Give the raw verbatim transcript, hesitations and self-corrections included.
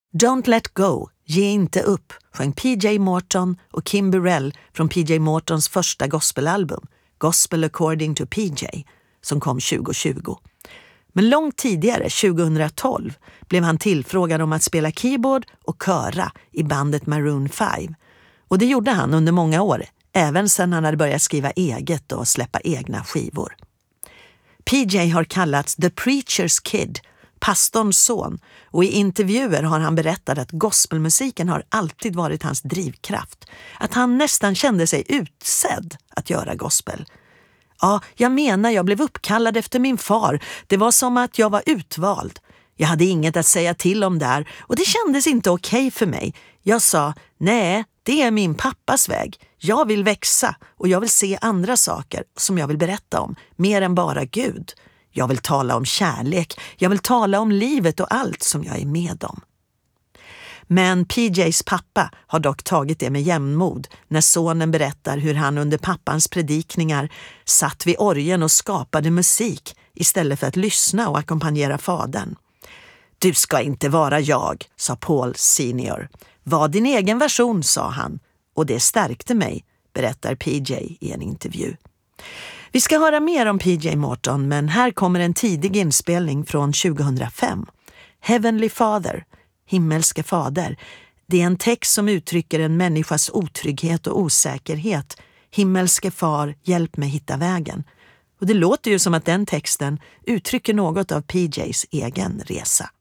Don't let go, ge inte upp, sjöng P J Morton och Kim Burrell från P J Mortons första gospelalbum, Gospel According to P J, som kom tjugo tjugo. Men långt tidigare, tjugohundratolv, blev han tillfrågad om att spela keyboard och köra i bandet Maroon fem. Och det gjorde han under många år, även sedan han hade börjat skriva eget och släppa egna skivor. P J har kallats The Preacher's Kid, pastorns son, och i intervjuer har han berättat att gospelmusiken har alltid varit hans drivkraft. Att han nästan kände sig utsedd att göra gospel. Ja, jag menar jag blev uppkallad efter min far. Det var som att jag var utvald. Jag hade inget att säga till om där och det kändes inte okej för mig. Jag sa, nej, det är min pappas väg. Jag vill växa och jag vill se andra saker som jag vill berätta om, mer än bara Gud. Jag vill tala om kärlek, jag vill tala om livet och allt som jag är med om. Men P Js pappa har dock tagit det med jämnmod när sonen berättar hur han under pappans predikningar satt vid orgeln och skapade musik istället för att lyssna och ackompanjera fadern. Du ska inte vara jag, sa Paul senior. Var din egen version, sa han. Och det stärkte mig, berättar P J i en intervju. Vi ska höra mer om P J Morton, men här kommer en tidig inspelning från tjugohundrafem. Heavenly Father, himmelske fader. Det är en text som uttrycker en människas otrygghet och osäkerhet. Himmelske far, hjälp mig hitta vägen. Och det låter ju som att den texten uttrycker något av P Js egen resa.